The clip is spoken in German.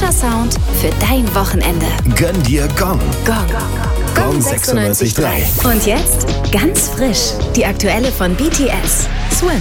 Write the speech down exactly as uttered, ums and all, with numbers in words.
Frischer Sound für dein Wochenende. Gönn dir Gong. Gong. Gong sechsundneunzig Komma drei. Und jetzt ganz frisch, die aktuelle von B T S, Swim.